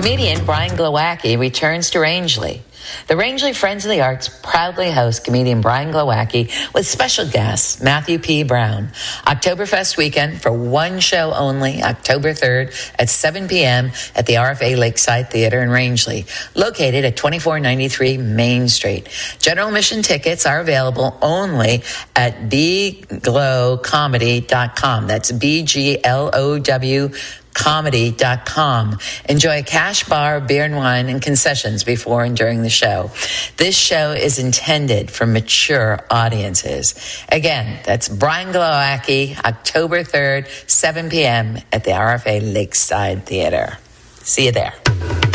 Comedian Brian Glowacki returns to Rangeley. The Rangeley Friends of the Arts proudly host comedian Brian Glowacki with special guests Matthew P. Brown. Oktoberfest weekend for one show only, October 3rd at 7 p.m. at the RFA Lakeside Theater in Rangeley, located at 2493 Main Street. General admission tickets are available only at bglowcomedy.com. That's BGLOW comedy.com. Enjoy a cash bar, beer and wine, and concessions before and during the show. This show is intended for mature audiences. Again, that's Brian Glowacki, October 3rd, 7 p.m. at the RFA Lakeside Theater. See you there.